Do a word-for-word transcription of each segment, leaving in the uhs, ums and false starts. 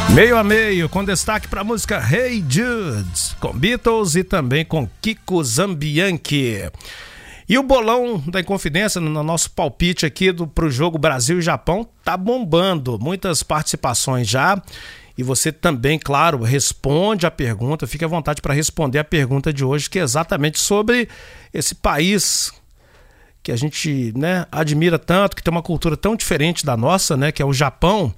Meio a meio, com destaque para a música Hey Jude, com Beatles e também com Kiko Zambianchi. E o bolão da Inconfidência, no nosso palpite aqui do, pro jogo Brasil e Japão, tá bombando. Muitas participações já. E você também, claro, responde a pergunta, fique à vontade para responder a pergunta de hoje, que é exatamente sobre esse país que a gente, né, admira tanto, que tem uma cultura tão diferente da nossa, né, que é o Japão.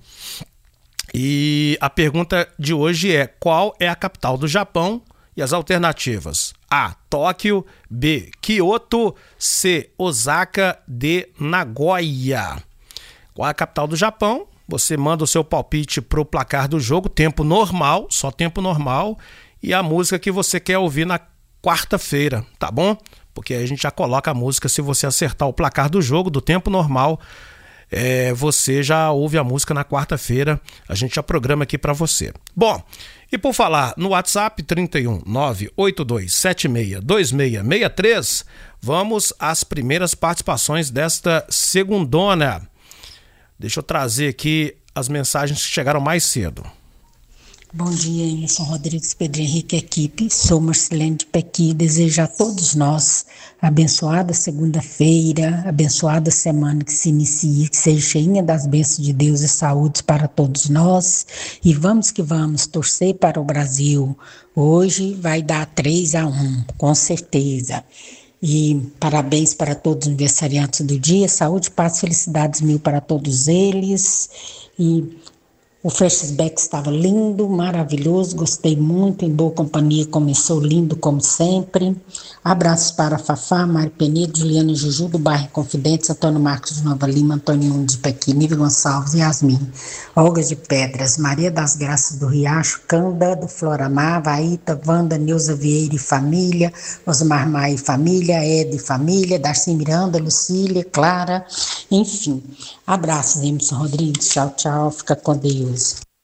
E a pergunta de hoje é: qual é a capital do Japão? E as alternativas: A, Tóquio, B, Kyoto, C, Osaka, D, Nagoya. Qual é a capital do Japão? Você manda o seu palpite pro placar do jogo, tempo normal, só tempo normal, e a música que você quer ouvir na quarta-feira, tá bom? Porque aí a gente já coloca a música, se você acertar o placar do jogo, do tempo normal, É, você já ouve a música na quarta-feira, a gente já programa aqui para você. Bom, e por falar no WhatsApp trinta e um, nove oito dois sete seis dois seis seis três, vamos às primeiras participações desta segundona. Deixa eu trazer aqui as mensagens que chegaram mais cedo. Bom dia, Emerson Rodrigues, Pedro Henrique, equipe. Sou Marcelene de Pequi. Desejo a todos nós abençoada segunda-feira, abençoada semana que se inicia, que seja cheinha das bênçãos de Deus e saúde para todos nós. E vamos que vamos torcer para o Brasil. Hoje vai dar três a um, com certeza. E parabéns para todos os aniversariantes do dia. Saúde, paz, felicidades mil para todos eles. E o flashback estava lindo, maravilhoso, gostei muito, em boa companhia, começou lindo como sempre. Abraços para Fafá, Mário Penedo, Juliana Juju, do bairro Confidentes, Antônio Marcos de Nova Lima, Antônio Nunes de Pequi, Nívia Gonçalves, Yasmin, Olga de Pedras, Maria das Graças do Riacho, Canda do Floramar, Vaíta, Wanda, Neuza Vieira e família, Osmar Maia e família, Ed e família, Darcy Miranda, Lucília, Clara, enfim. Abraços, Emerson Rodrigues, tchau, tchau, fica com Deus.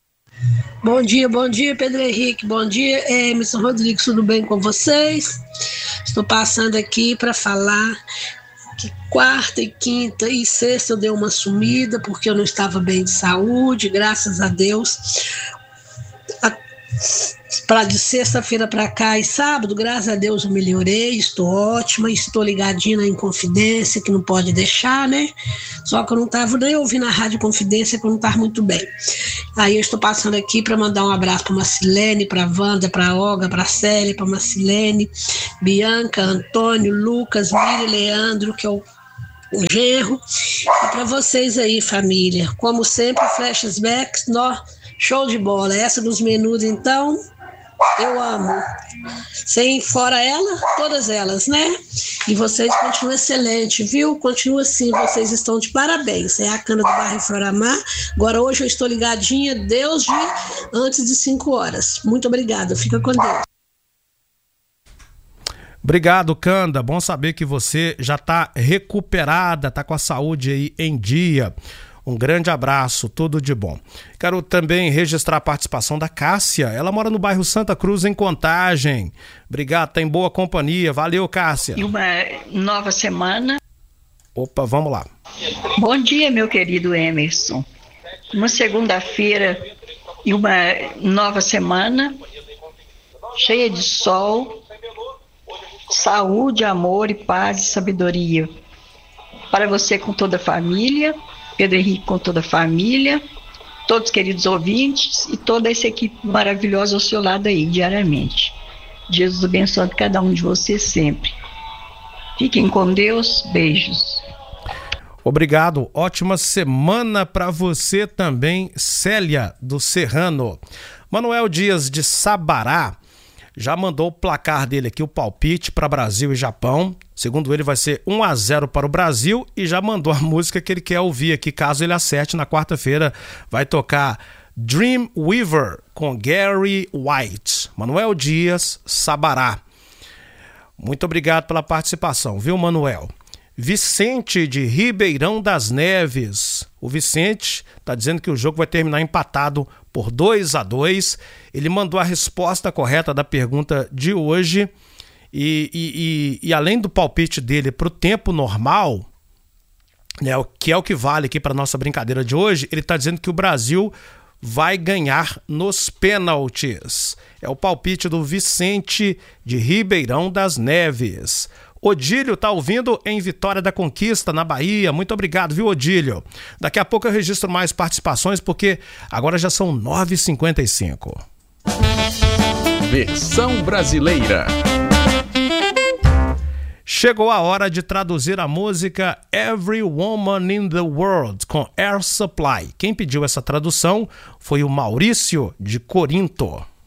Bom dia, bom dia, Pedro Henrique, bom dia, Emerson Rodrigues, tudo bem com vocês? Estou passando aqui para falar que quarta e quinta e sexta eu dei uma sumida porque eu não estava bem de saúde, graças a Deus. A Para de sexta-feira para cá e sábado, graças a Deus eu melhorei, estou ótima, estou ligadinha na Inconfidência, que não pode deixar, né? Só que eu não estava nem ouvindo a Rádio Confidência, que eu não estava muito bem. Aí eu estou passando aqui para mandar um abraço para Marcelene, para Wanda, para Olga, para Célia, para Marcelene, Bianca, Antônio, Lucas, Miriam, Leandro, que é o o genro, e para vocês aí, família. Como sempre, flashbacks, nó, show de bola. Essa dos menus, então, eu amo. Sem fora ela, todas elas, né? E vocês continuam excelente, viu? Continua assim, vocês estão de parabéns. É a Cana do bairro Floramar. Agora hoje eu estou ligadinha, Deus de antes de cinco horas. Muito obrigada, fica com Deus. Obrigado, Canda. Bom saber que você já está recuperada, está com a saúde aí em dia. Um grande abraço, tudo de bom. Quero também registrar a participação da Cássia. Ela mora no bairro Santa Cruz, em Contagem. Obrigado, tá em boa companhia. Valeu, Cássia. E uma nova semana. Opa, vamos lá. Bom dia, meu querido Emerson. Uma segunda-feira e uma nova semana, cheia de sol, saúde, amor e paz e sabedoria. Para você com toda a família, Pedro Henrique com toda a família, todos os queridos ouvintes e toda essa equipe maravilhosa ao seu lado aí, diariamente. Jesus abençoe cada um de vocês sempre. Fiquem com Deus, beijos. Obrigado, ótima semana para você também, Célia do Serrano. Manuel Dias de Sabará já mandou o placar dele aqui, o palpite para Brasil e Japão. Segundo ele, vai ser um a zero para o Brasil e já mandou a música que ele quer ouvir aqui, caso ele acerte. Na quarta-feira vai tocar Dreamweaver com Gary White. Manuel Dias, Sabará. Muito obrigado pela participação, viu, Manuel? Vicente de Ribeirão das Neves. O Vicente está dizendo que o jogo vai terminar empatado por dois a dois. Ele mandou a resposta correta da pergunta de hoje. E, e, e, e além do palpite dele para o tempo normal, né, que é o que vale aqui para nossa brincadeira de hoje, ele está dizendo que o Brasil vai ganhar nos pênaltis. É o palpite do Vicente de Ribeirão das Neves. Odílio tá ouvindo em Vitória da Conquista, na Bahia. Muito obrigado, viu, Odílio? Daqui a pouco eu registro mais participações, porque agora já são nove e cinquenta e cinco. Versão brasileira. Chegou a hora de traduzir a música Every Woman in the World, com Air Supply. Quem pediu essa tradução foi o Maurício de Corinto.